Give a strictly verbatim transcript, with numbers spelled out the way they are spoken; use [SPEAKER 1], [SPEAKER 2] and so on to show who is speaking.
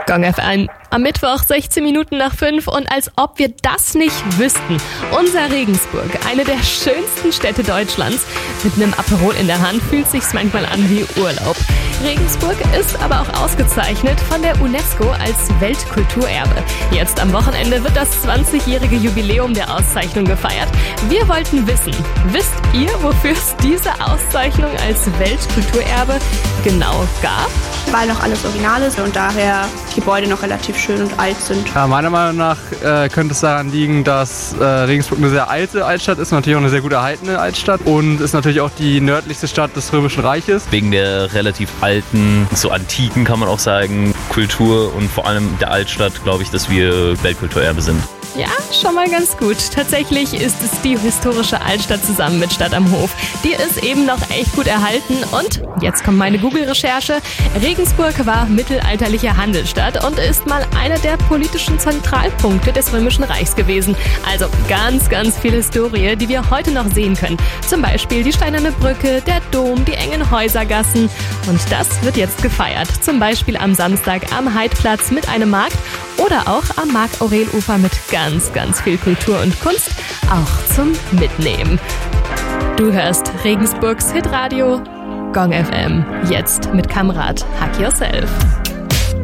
[SPEAKER 1] Gong F M. Am Mittwoch sechzehn Minuten nach fünf und als ob wir das nicht wüssten. Unser Regensburg, eine der schönsten Städte Deutschlands. Mit einem Aperol in der Hand fühlt sich's manchmal an wie Urlaub. Regensburg ist aber auch ausgezeichnet von der UNESCO als Weltkulturerbe. Jetzt am Wochenende wird das zwanzigjährige Jubiläum der Auszeichnung gefeiert. Wir wollten wissen, wisst ihr, wofür es diese Auszeichnung als Weltkulturerbe genau gab?
[SPEAKER 2] Weil noch alles original ist und daher die Gebäude noch relativ schön und alt sind.
[SPEAKER 3] Ja, meiner Meinung nach äh, könnte es daran liegen, dass äh, Regensburg eine sehr alte Altstadt ist, natürlich auch eine sehr gut erhaltene Altstadt und ist natürlich auch die nördlichste Stadt des Römischen Reiches.
[SPEAKER 4] Wegen der relativ alten, so antiken kann man auch sagen, Kultur und vor allem der Altstadt, glaube ich, dass wir Weltkulturerbe sind.
[SPEAKER 1] Ja, schon mal ganz gut. Tatsächlich ist es die historische Altstadt zusammen mit Stadt am Hof. Die ist eben noch echt gut erhalten und jetzt kommt meine Google-Recherche. Regensburg war mittelalterliche Handelsstadt und ist mal einer der politischen Zentralpunkte des Römischen Reichs gewesen. Also ganz, ganz viel Historie, die wir heute noch sehen können. Zum Beispiel die Steinerne Brücke, der Dom, die engen Häusergassen. Und das wird jetzt gefeiert. Zum Beispiel am Samstag am Heidplatz mit einem Markt oder auch am Marc-Aurel-Ufer mit ganz, ganz viel Kultur und Kunst, auch zum Mitnehmen. Du hörst Regensburgs Hitradio Gong F M, jetzt mit Kamrat Hack Yourself.